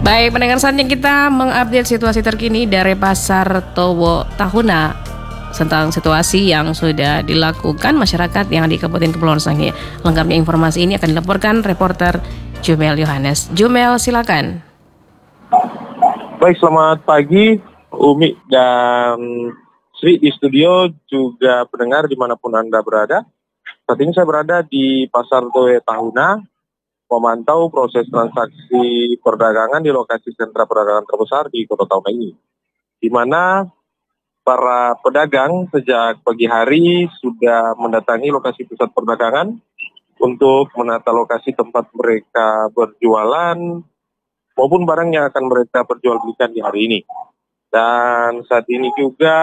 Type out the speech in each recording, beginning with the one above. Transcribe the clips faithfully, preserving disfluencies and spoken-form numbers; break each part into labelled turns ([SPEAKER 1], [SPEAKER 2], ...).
[SPEAKER 1] Baik, pendengar, saatnya kita mengupdate situasi terkini dari Pasar Towo Tahuna tentang situasi yang sudah dilakukan masyarakat yang di Kabupaten Kepulauan Sangihe. Lengkapnya informasi ini akan dilaporkan reporter Jumel Yohanes. Jumel, silakan.
[SPEAKER 2] Baik, selamat pagi Umi dan Sri di studio, juga pendengar dimanapun Anda berada. Saat ini saya berada di Pasar Towo Tahuna, memantau proses transaksi perdagangan di lokasi sentra perdagangan terbesar di Kota Tahuna ini, di mana para pedagang sejak pagi hari sudah mendatangi lokasi pusat perdagangan untuk menata lokasi tempat mereka berjualan maupun barang yang akan mereka perjualbelikan di hari ini. Dan saat ini juga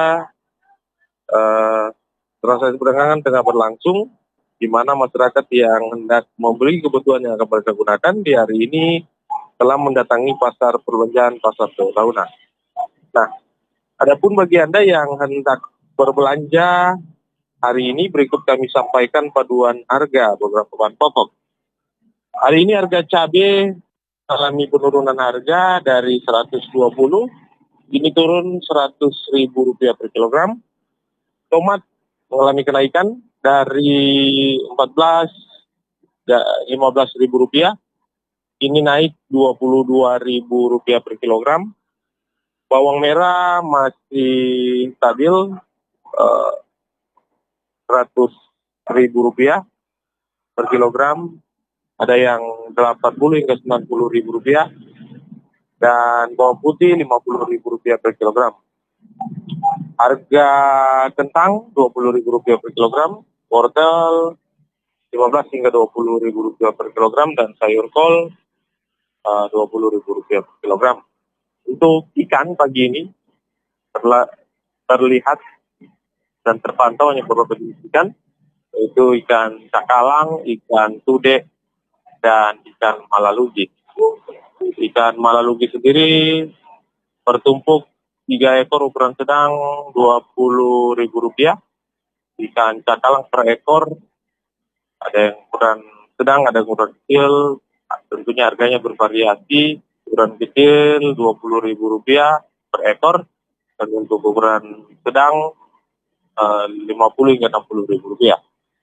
[SPEAKER 2] eh, transaksi perdagangan tengah berlangsung, di mana masyarakat yang hendak membeli kebutuhan yang akan mereka gunakan di hari ini telah mendatangi pasar perbelanjaan Pasar Towo Tahuna. Nah, adapun bagi Anda yang hendak berbelanja hari ini, berikut kami sampaikan paduan harga beberapa bahan pokok. Hari ini harga cabai mengalami penurunan harga dari seratus dua puluh, ini turun seratus ribu rupiah per kilogram. Tomat mengalami kenaikan dari empat belas lima belas ribu rupiah, ini naik dua puluh dua ribu rupiah per kilogram. Bawang merah masih stabil eh, seratus ribu rupiah per kilogram, ada yang delapan puluh hingga sembilan puluh ribu rupiah, dan bawang putih lima puluh ribu rupiah per kilogram. Harga kentang dua puluh ribu rupiah per kilogram, wortel lima belas hingga dua puluh ribu rupiah per kilogram, dan sayur kol uh, dua puluh ribu rupiah per kilogram. Untuk ikan pagi ini terla- terlihat dan terpantau hanya beberapa jenis ikan, yaitu ikan cakalang, ikan tude, dan ikan malalugi. Ikan malalugi sendiri bertumpuk tiga ekor ukuran sedang dua puluh ribu rupiah. Ikan cakalang per ekor ada yang ukuran sedang, ada yang ukuran kecil. Tentunya harganya bervariasi. Ukuran kecil dua puluh ribu rupiah per ekor, dan untuk ukuran sedang uh, lima puluh hingga enam puluh ribu rupiah.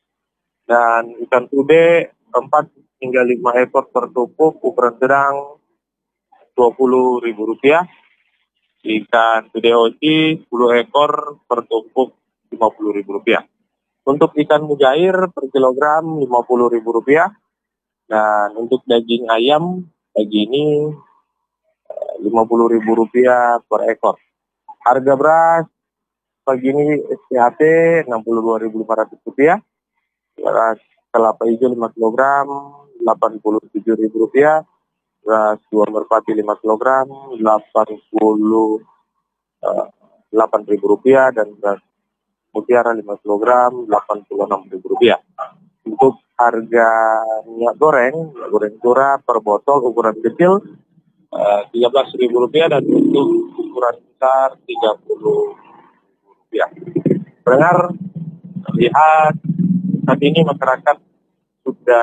[SPEAKER 2] Dan ikan tude empat hingga lima ekor per tumpuk, ukuran sedang dua puluh ribu rupiah. Ikan tude oci sepuluh ekor per tumpuk lima puluh ribu rupiah. Untuk ikan mujair per kilogram lima puluh ribu rupiah. Dan untuk daging ayam pagi ini lima puluh ribu rupiah per ekor. Harga beras pagi ini S P H T enam puluh dua ribu lima ratus rupiah. Beras kelapa hijau lima kilogram delapan puluh tujuh ribu rupiah. Beras dua merpati lima kilogram delapan puluh delapan ribu rupiah, dan beras mutiara lima kilogram delapan puluh enam ribu rupiah. Untuk harga minyak goreng, minyak goreng curah per botol ukuran kecil uh, tiga belas ribu rupiah, dan untuk ukuran besar tiga puluh ribu rupiah. Pendengar, lihat saat ini masyarakat